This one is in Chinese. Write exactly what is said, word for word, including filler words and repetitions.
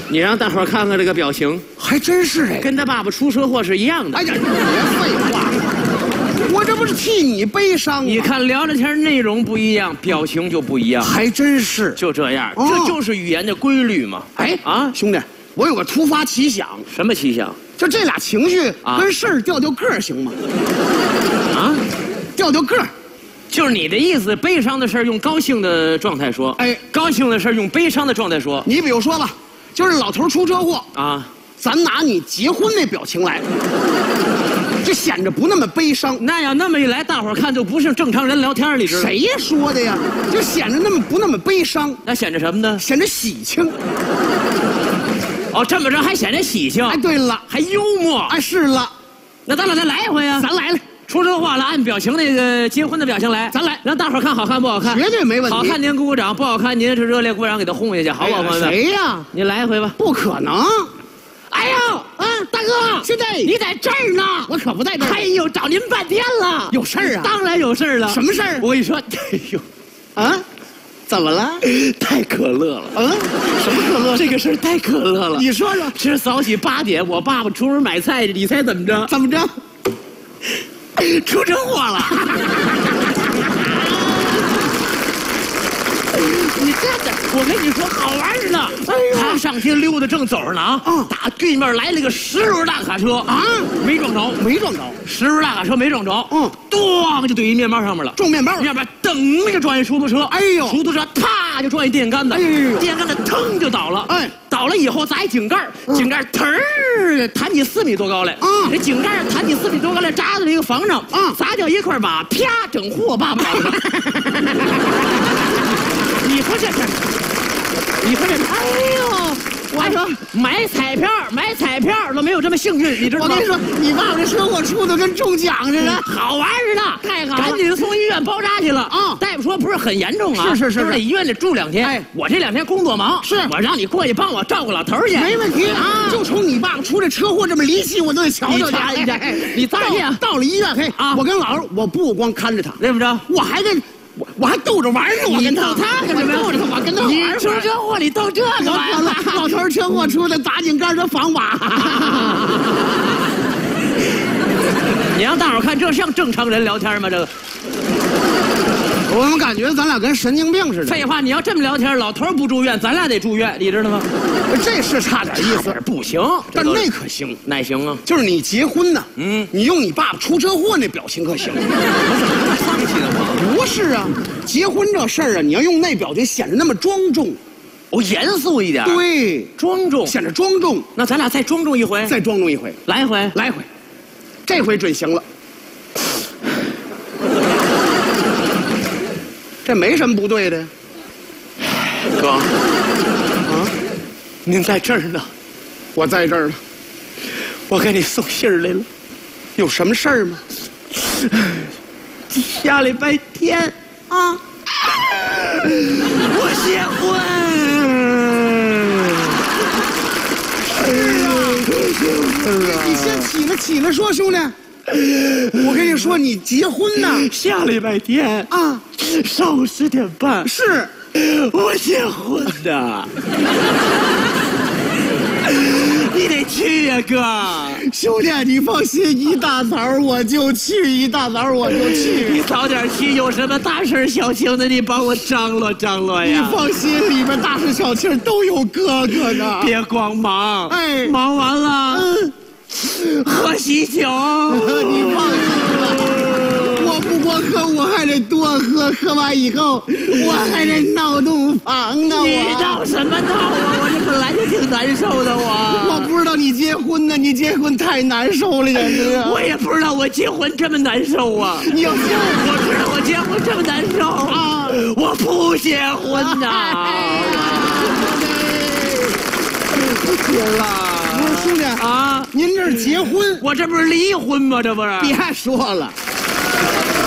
你让大伙儿看看这个表情， 还真是哎， 跟他爸爸出车祸是一样的。 哎呀，别废话，我这不是替你悲伤吗？ 你看聊聊天内容不一样，表情就不一样， 还真是就这样， 哦这就是语言的规律嘛。 哎啊， 兄弟，我有个突发奇想， 什么气象就这俩情绪啊跟事儿调调个儿行吗？ 啊？ 调调个儿。 就是你的意思，悲伤的事儿用高兴的状态说， 哎高兴的事儿用悲伤的状态说你比如说吧，就是老头出车祸， 啊。 咱拿你结婚那表情来，就显着不那么悲伤。 那要那么一来，大伙儿看就不是正常人聊天，你知道吗？ 谁说的呀？就显着那么不那么悲伤， 那显着什么呢？ 显着喜庆。 哦，这么着还显着喜庆。 哎，对了， 还幽默。 哎，是了， 那咱俩再来一回呀、 咱来了， 出车祸了，按表情那个结婚的表情来， 咱来让大伙儿看好看不好看？ 绝对没问题。 好看您鼓鼓掌，不好看您是热烈鼓掌给他轰下去，好不好，朋友们？ 谁呀？ 你来一回吧。 不可能！ 哎呦，啊，大哥， 现在你在这儿呢？ 我可不在这儿。 哎呦，找您半天了。 有事儿啊？ 当然有事儿了。 什么事儿？ 我跟你说，哎呦， 啊？怎么了？ 太可乐了。 嗯，什么可乐？ 这个事儿太可乐了。 你说说， 今儿早起八点，我爸爸出门买菜去，你猜怎么着？ 怎么着？ 出车祸了。你这的，我跟你说，好玩着呢。 哎呦他上街溜达，正走着呢啊， 嗯打对面来了个十轮大卡车啊， 没撞着， 没撞着， 十轮大卡车没撞着， 嗯， 咣就怼一面包上面了。 撞面包。 面包噔就撞一出租车， 哎呦出租车啪就撞一电杆子， 哎呦电杆子腾就倒了， 哎， 倒了以后砸一井盖儿， 嗯井盖腾儿弹起四米多高来， 嗯这井盖儿弹起四米多高来，扎在了一个房上， 嗯砸掉一块瓦，啪，整户我爸爸倒了。你说这是？你说这？哎呦！我还说买彩票，买彩票都没有这么幸运，你知道吗？ 我跟你说，你爸爸这车祸出的跟中奖似的， 好玩着呢， 太好了赶紧送医院包扎去了啊大夫说不是很严重啊， 是是是就是在医院里住两天。 哎我这两天工作忙， 是我让你过去帮我照顾老头儿去， 没问题啊。 就冲你爸爸出这车祸这么离奇，我都得瞧瞧去。 你瞧瞧去你当然去啊到了医院，嘿啊我跟姥姥，我不光看着他， 对不着？ 我还跟我我还逗着玩呢，我跟他， 逗他干什么呀？ 我逗着他，我跟他你玩玩。 出车祸你逗这个我玩意完了， 儿？ 老头儿车祸出的砸井盖的房瓦。 你让大伙儿看，这像正常人聊天吗？这个我们感觉咱俩跟神经病似的。 废话，你要这么聊天，老头儿不住院，咱俩得住院，你知道吗？ 这是差点意思， 不行， 但这都那可行。 哪行啊？ 就是你结婚呢， 嗯你用你爸爸出车祸那表情可行。 放弃的话， 不是啊，结婚这事儿啊，你要用那表情，显得那么庄重。 哦，严肃一点，， 对， 庄重。 显得庄重， 那咱俩再庄重一回， 再庄重一回， 来一回。 来一回，这回准行了。这没什么不对的呀。 哥， 啊， 您在这儿呢， 我在这儿呢， 我给你送信儿来了。 有什么事儿吗？ 下礼拜天啊，我结婚。 是啊，你先起来，起来说，兄弟。我跟你说，你结婚呢？ 下礼拜天啊， 上午十点半， 是。 我结婚的。你得去呀、哥！ 兄弟，你放心，一大早我就去，一大早我就去。 你早点去，有什么大事小情的，你帮我张罗张罗你呀。 放心，里边大事小情都有哥哥呢。 别光忙， 哎忙完了， 嗯， 喝喜酒。 你放心了。我不光喝，我还得多喝，喝完以后我还得闹洞房呢。 你我闹什么闹啊？我这本来就挺难受的，我我不知道你结婚呢，你结婚太难受了，简直啊！ 我也不知道我结婚这么难受啊！ 你要结婚， 我知道我结婚这么难受啊我不结婚呐！ 不行了，不是兄弟啊， 啊， 您这是结婚？ 我这不是离婚吗？这不是？ 别说了。